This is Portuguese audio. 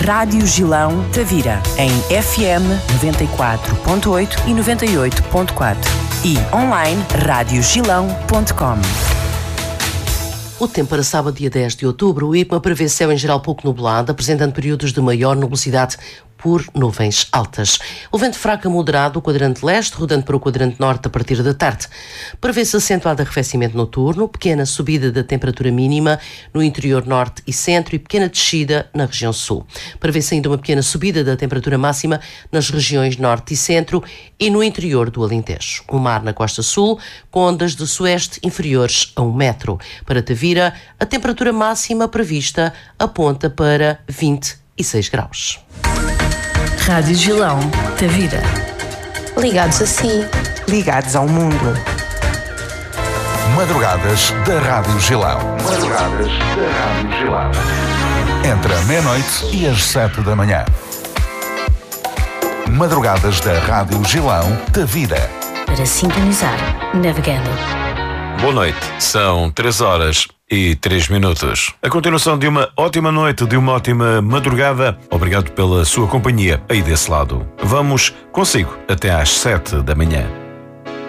Rádio Gilão Tavira, em FM 94.8 e 98.4 e online radiogilão.com. O tempo para sábado, dia 10 de outubro, o IPMA prevê céu em geral pouco nublado, apresentando períodos de maior nubosidade por nuvens altas. O vento fraco a moderado, o quadrante leste, rodando para o quadrante norte a partir da tarde. Prevê-se acentuado arrefecimento noturno, pequena subida da temperatura mínima no interior norte e centro e pequena descida na região sul. Prevê-se ainda uma pequena subida da temperatura máxima nas regiões norte e centro e no interior do Alentejo. O mar na costa sul, com ondas de sueste inferiores a 1 metro. Para Tavira, a temperatura máxima prevista aponta para 26 graus. Rádio Gilão Tavira. Ligados assim. Ligados ao mundo. Madrugadas da Rádio Gilão. Madrugadas da Rádio Gilão. Entre a meia-noite e as 7 da manhã. Madrugadas da Rádio Gilão Tavira. Para sintonizar, navegando. Boa noite, são 3h03. A continuação de uma ótima noite, de uma ótima madrugada. Obrigado pela sua companhia aí desse lado. Vamos consigo até às 7 da manhã.